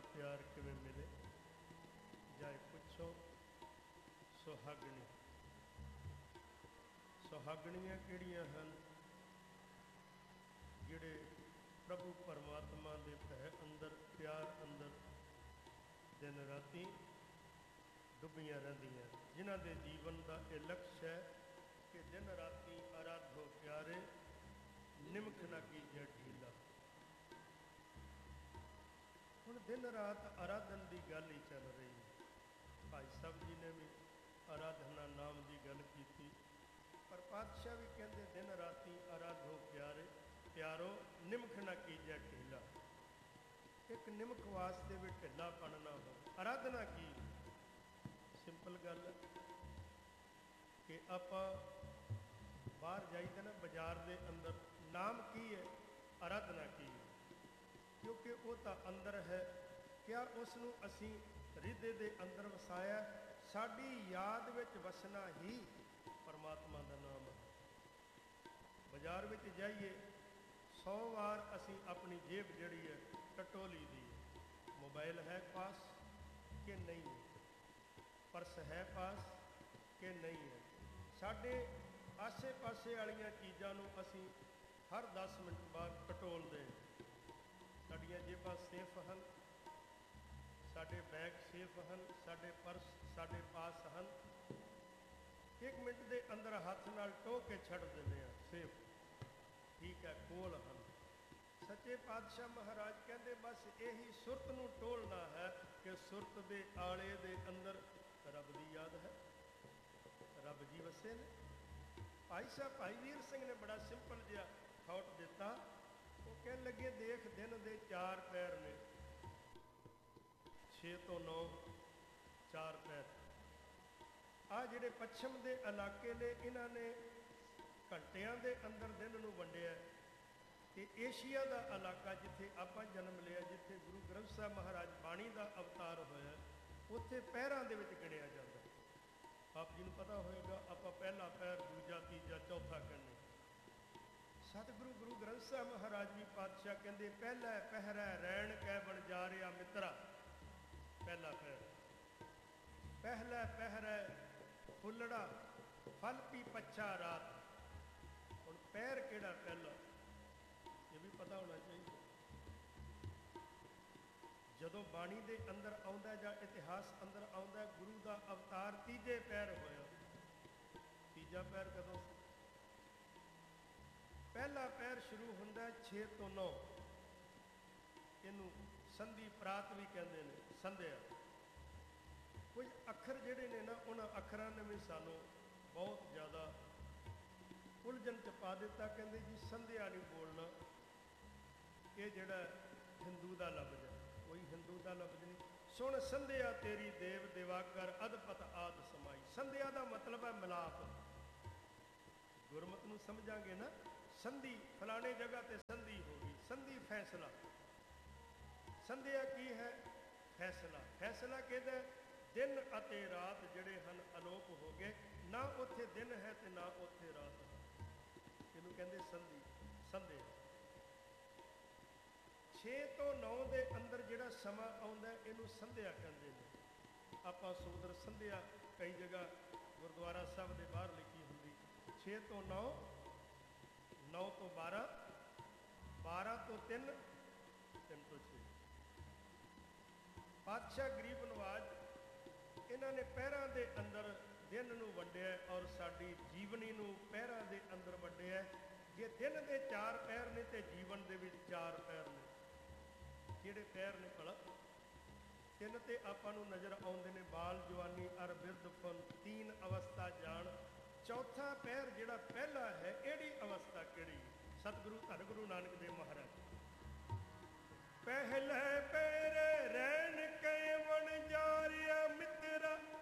प्यार किवें मिले जाए पुछो सुहागणी। सुहागणियां किहड़ियां हन? जिहड़े प्रभु परमात्मा दे भै अंदर प्यार अंदर दिन राती डुबियां रहिंदियां, जिन्हां दे जीवन का यह लक्ष्य है कि दिन राती आराधो प्यारे निमख ना कीजिए ढीला। हुण दिन रात आराधन की गल ही चल रही है। भाई साहब जी ने भी आराधना नाम की गल की, पर पातशाह भी कहते दिन राती आराधो प्यारे प्यारो निमख ना कीजिए ढीला। एक निमख वास्ते भी ढिलापन ना हो। आराधना की सिंपल गल कि आप बाहर जाइए ना बाजार के अंदर, नाम की है, आराधना की है, क्योंकि वो तो अंदर है। क्या उसनू असी हृदय के अंदर वसाया? साड़ी याद विच वसना ही परमात्मा का नाम है। बाजार में जाइए 100 बार असी अपनी जेब जड़ी है टटोली दी है। मोबाइल है पास कि नहीं है, पर्स है पास कि नहीं है। साढ़े आसे पासे वाली चीज़ों को असी हर 10 मिनट बाद टटोलते हैं। साड़ियाँ जेबां सेफ हैं, साढ़े बैग सेफ हैं, साढ़े पर्स साढ़े पास हैं। 1 मिनट के अंदर हाथ नाल टो के छड़ देते हैं, सेफ ठीक है, कोल हैं। सच्चे पातशाह महाराज कहते बस यही सुरत नूं टोलना है कि सुरत के आले दे अंदर रब की याद है, रब जी वसे ने। भाई साहब भाई वीर सिंह ने बड़ा सिंपल जिहा थॉट दिता। वो कह लगे देख दिन के 4 पैर ने, 6 तो 9 4 पैर। आ जिहड़े पश्चिम के इलाके ने इन्होंने घंटिया के अंदर दिन नूं वंडिया। ते एशिया का इलाका जिथे आप जन्म लिया, जिथे गुरु ग्रंथ साहब महाराज बाणी का अवतार होया, उत्थे पैरां दे विच गिणिया जाता। आप जी नूं पता होएगा आप पहला पैर, दूजा, तीजा, चौथा कहने। सतगुरु गुरु ग्रंथ साहब महाराज जी पातशाह कहते पहला पहरा रैन कै बन जा रहा मित्रा। पहला पैर, पहला पहरा फुलड़ा फल पी पच्छा रात। हुण पैर केड़ा पहला, ये भी पता होना चाहिए। जदों बाणी दे अंदर आउंदा जां इतिहास अंदर आउंदा, गुरु का अवतार तीजे पैर होया। तीजा पैर कदों सी? पहला पैर शुरू होंदा 6 तो 9। इनू संधि प्रात भी कहते हैं, संध्या। कुछ अखर जिहड़े ने ना, उन्हां अखरां ने भी सानू बहुत ज़्यादा उलझन च पा दिता। कहते जी संध्या नहीं बोलना, ये जिहड़ा हिंदू का लफ्ज़ है, कोई हिंदू का लफ्ज़ नहीं। सुन संध्या तेरी देव दिवाकर अदपत आद समाई। संध्या का मतलब है मिलाप। गुरमत नूं समझांगे ना, संधि फलाने जगह ते संधि होगी, संधि फैसला। संध्या की है? फैसला। फैसला कहता दिन अते रात जिहड़े हन अलोप हो गए, ना उत्थे दिन है ते ना उत्थे रात है। इनू कहते संधि, संध्या। 6 तो 9 के अंदर जिहड़ा समा आउंदा इनू संध्या कहते हैं। आपां सूदर संध्या कई जगह गुरुद्वारा साहब के बाहर लिखी होंदी। 6 तो 9, 9 तो 12, 12 तो 3, 3 तो 6। पातशाह गरीब नवाज इन्होंने पैरां दे अंदर दिन नूं वंडिया और साडी जीवनी नूं पैरां दे अंदर वंडिया। जे दिन के 4 पैर ने तो जीवन दे विच 4 पैर ने। किहड़े पैर ने भला? 3 ते आपां नूं नज़र आउंदे ने, बाल जवानी अर बिरधपन 3 अवस्था जान। चौथा पैर जिहड़ा पहला है, इहड़ी अवस्था किहड़ी? सतगुरु धन गुरु नानक देव महाराज पहले पैर रैन कै बन जा रहा मित्रा।